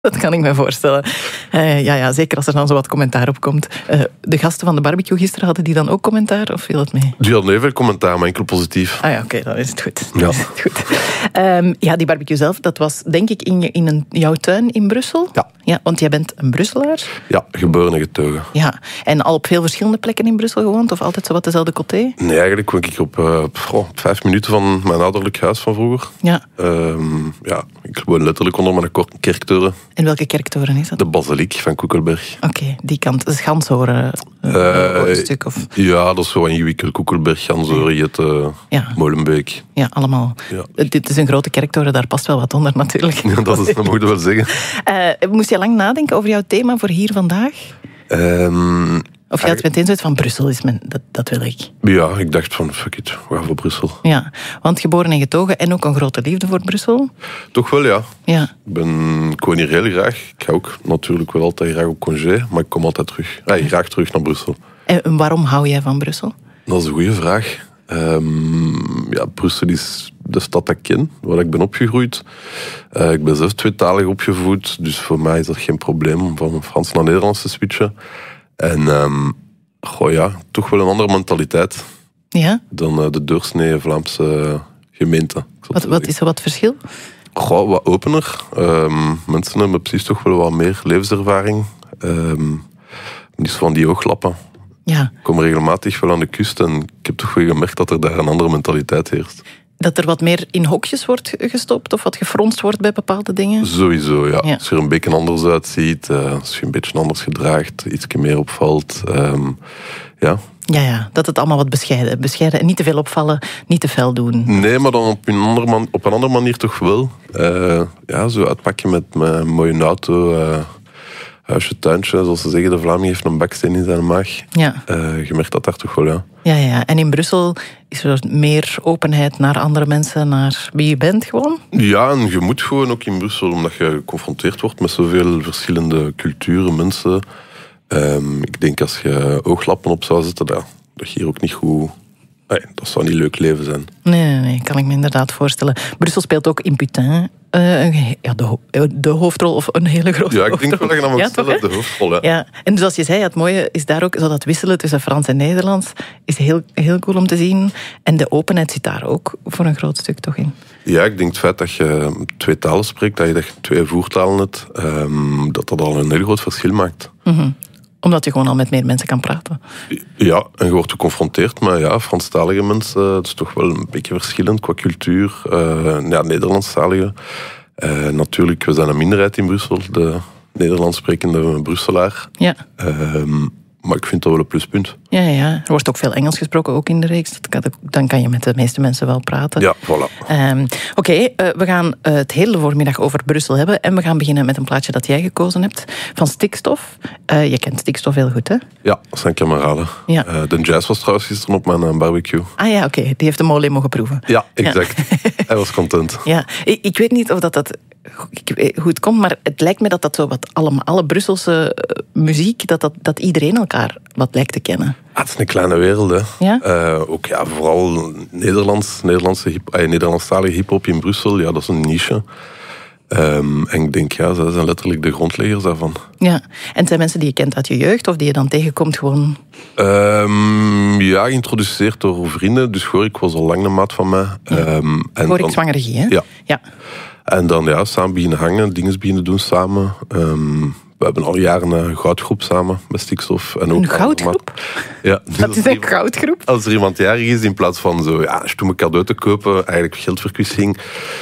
Dat kan ik me voorstellen. Ja, zeker als er dan zo wat commentaar op komt. De gasten van de barbecue gisteren, hadden die dan ook commentaar? Of viel het mee? Die hadden heel veel commentaar, maar enkel positief. Ah ja, oké, dan is het goed. Ja. Die barbecue zelf, dat was denk ik in jouw tuin in Brussel? Ja. Want jij bent een Brusselaar? Ja, geboren en getogen. Ja, en al op veel verschillende plekken in Brussel gewoond? Of altijd zo wat dezelfde côté? Nee, eigenlijk woon ik op 5 minuten van mijn ouderlijk huis van vroeger. Ja. Ik woon letterlijk onder mijn kerktoren. En welke kerktoren is dat? De basiliek van Koekelberg. Oké, die kant. Dat is Ganshoren stuk of... Ja, dat is zo ingewikkeld. Koekelberg, Ganshoren, Jette, Molenbeek. Ja, allemaal. Ja. Dit is een grote kerktoren, daar past wel wat onder natuurlijk. Ja, dat moet je wel zeggen. Moest je lang nadenken over jouw thema voor hier vandaag? Of je had meteen zoiets van Brussel is dat wil ik. Ja, ik dacht van fuck it, we gaan voor Brussel. Ja, want geboren en getogen en ook een grote liefde voor Brussel? Toch wel, ja. Ja. Ik woon hier heel graag. Ik ga ook natuurlijk wel altijd graag op congé, maar ik kom altijd terug. Graag terug naar Brussel. En waarom hou jij van Brussel? Dat is een goede vraag. Brussel is de stad dat ik ken, waar ik ben opgegroeid. Ik ben zelf tweetalig opgevoed, dus voor mij is dat geen probleem om van Frans naar Nederlands te switchen. En toch wel een andere mentaliteit dan de doorsnee Vlaamse gemeente. Wat is er wat verschil? Wat opener. Mensen hebben precies toch wel wat meer levenservaring. Niet van die ooglappen. Ja. Ik kom regelmatig wel aan de kust en ik heb toch wel gemerkt dat er daar een andere mentaliteit heerst. Dat er wat meer in hokjes wordt gestopt of wat gefronst wordt bij bepaalde dingen? Sowieso, ja. Als je er een beetje anders uitziet, als je een beetje anders gedraagt, iets meer opvalt. Ja, dat het allemaal wat bescheiden en niet te veel opvallen, niet te fel doen. Nee, maar dan op een andere manier toch wel. Zo uitpakken met een mooie auto, huisje, tuintje, zoals ze zeggen. De Vlaming heeft een baksteen in zijn maag. Ja. Je merkt dat daar toch wel, ja. Ja, en in Brussel is er meer openheid naar andere mensen, naar wie je bent gewoon? Ja, en je moet gewoon ook in Brussel, omdat je geconfronteerd wordt met zoveel verschillende culturen, mensen. Ik denk als je ooglappen op zou zetten, dat je hier ook niet goed... dat zou niet leuk leven zijn. Nee, kan ik me inderdaad voorstellen. Brussel speelt ook in Putain de hoofdrol, of een hele grote hoofdrol. Ja, ik denk wel dat je dan moet stellen, de hoofdrol. Ja. En dus als je zei, het mooie is daar ook, zo dat wisselen tussen Frans en Nederlands, is heel, heel cool om te zien. En de openheid zit daar ook voor een groot stuk toch in. Ja, ik denk het feit dat je 2 talen spreekt, dat je 2 voertalen hebt, dat al een heel groot verschil maakt. Mm-hmm. Omdat je gewoon al met meer mensen kan praten. Ja, en je wordt geconfronteerd met Franstalige mensen. Het is toch wel een beetje verschillend qua cultuur. Nederlandstalige. Natuurlijk, we zijn een minderheid in Brussel. De Nederlands sprekende Brusselaar. Ja. Maar ik vind dat wel een pluspunt. Ja. Er wordt ook veel Engels gesproken, ook in de reeks. Dan kan je met de meeste mensen wel praten. Ja, voilà. Oké, we gaan het hele voormiddag over Brussel hebben. En we gaan beginnen met een plaatje dat jij gekozen hebt. Van Stikstof. Je kent Stikstof heel goed, hè? Ja, dat zijn kameraden. Ja. De Jazz was trouwens gisteren op mijn barbecue. Ah ja, oké. Die heeft de mole mogen proeven. Ja, exact. Ja. Hij was content. Ja, ik weet niet of dat goed komt, maar het lijkt me dat zo wat alle Brusselse muziek, dat iedereen elkaar wat lijkt te kennen. Het is een kleine wereld, hè. Ja? Vooral Nederlandstalige hip-hop in Brussel, dat is een niche. En ik denk, zij zijn letterlijk de grondleggers daarvan. Ja, en het zijn mensen die je kent uit je jeugd, of die je dan tegenkomt gewoon? Geïntroduceerd door vrienden, dus ik was al lang een maat van mij. Hoor ik zwangeregie, hè? Ja. En dan samen beginnen hangen, dingen beginnen doen samen. We hebben al jaren een goudgroep samen met Stikstof. En ook een goudgroep? Ja. Wat is een goudgroep? Als er iemand jarig is, in plaats van zo, stomme cadeau te kopen, eigenlijk geldverkwissing,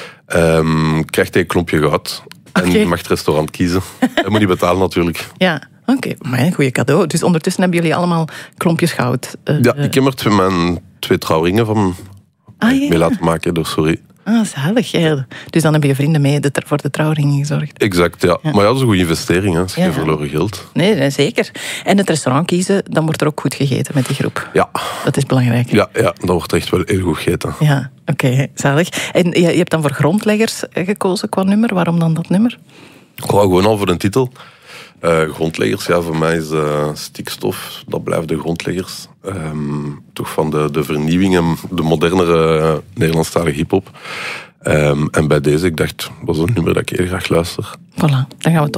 krijgt hij een klompje goud. En je mag het restaurant kiezen. Hij moet niet betalen natuurlijk. Ja, oké. Maar een goede cadeau. Dus ondertussen hebben jullie allemaal klompjes goud. Ik heb er mijn 2 trouwringen van mee laten maken door Sorry. Ah, zalig. Ja. Dus dan heb je vrienden mee voor de trouwringen gezorgd. Exact, ja. Maar dat is een goede investering, hè. Dat is geen verloren geld. Nee, zeker. En het restaurant kiezen, dan wordt er ook goed gegeten met die groep. Ja. Dat is belangrijk. Ja, dan wordt echt wel heel goed gegeten. Ja, oké, zalig. En je hebt dan voor Grondleggers gekozen qua nummer. Waarom dan dat nummer? Gewoon al voor een titel. Grondleggers, voor mij is Stikstof, dat blijft de grondleggers. Toch van de vernieuwing en de modernere Nederlandstalige hiphop. En bij deze, ik dacht, dat is een nummer dat ik heel graag luister. Voilà, dan gaan we het